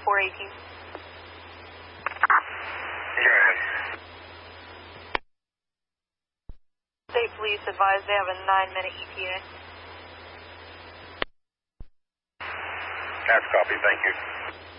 418. Go ahead. State police advised they have a 9-minute ETA. That's copy, thank you.